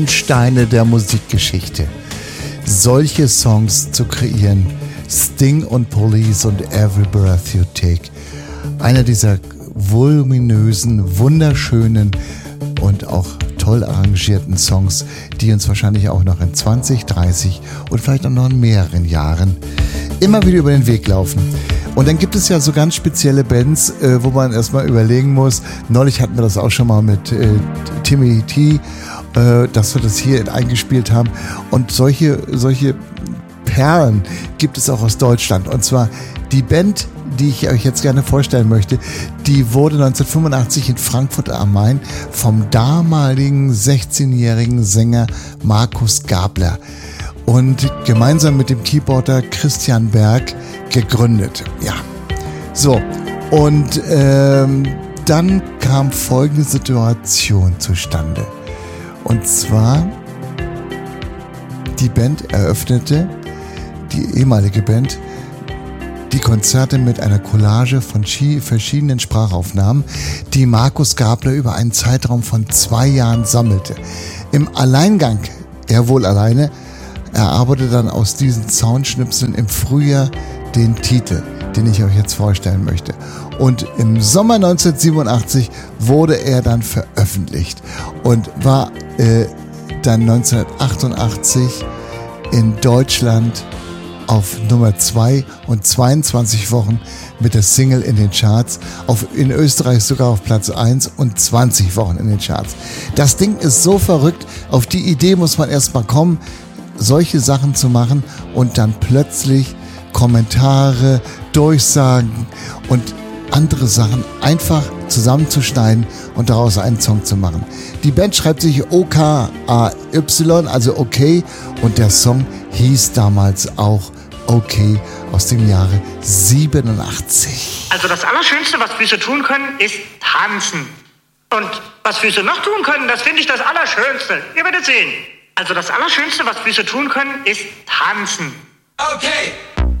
Steine der Musikgeschichte. Solche Songs zu kreieren, Sting und Police und Every Breath You Take. Einer dieser voluminösen, wunderschönen und auch toll arrangierten Songs, die uns wahrscheinlich auch noch in 20, 30 und vielleicht auch noch in mehreren Jahren immer wieder über den Weg laufen. Und dann gibt es ja so ganz spezielle Bands, wo man erstmal überlegen muss. Neulich hatten wir das auch schon mal mit Timmy T, dass wir das hier eingespielt haben. Und solche Perlen gibt es auch aus Deutschland. Und zwar die Band, die ich euch jetzt gerne vorstellen möchte, die wurde 1985 in Frankfurt am Main vom damaligen 16-jährigen Sänger Markus Gabler und gemeinsam mit dem Keyboarder Christian Berg gegründet. Ja, so. Und dann kam folgende Situation zustande. Und zwar, die Band eröffnete, die ehemalige Band, die Konzerte mit einer Collage von verschiedenen Sprachaufnahmen, die Markus Gabler über einen Zeitraum von 2 Jahren sammelte. Im Alleingang, er wohl alleine, erarbeitete dann aus diesen Soundschnipseln im Frühjahr den Titel, den ich euch jetzt vorstellen möchte. Und im Sommer 1987 wurde er dann veröffentlicht und war dann 1988 in Deutschland auf Nummer 2 und 22 Wochen mit der Single in den Charts, in Österreich sogar auf Platz 1 und 20 Wochen in den Charts. Das Ding ist so verrückt, auf die Idee muss man erstmal kommen, solche Sachen zu machen und dann plötzlich Kommentare, Durchsagen und andere Sachen einfach zusammenzuschneiden und daraus einen Song zu machen. Die Band schreibt sich O-K-A-Y, also okay, und der Song hieß damals auch Okay aus dem Jahre 87. Also das Allerschönste, was Füße tun können, ist tanzen. Und was Füße noch tun können, das finde ich das Allerschönste. Ihr werdet sehen. Also das Allerschönste, was Füße tun können, ist tanzen. Okay.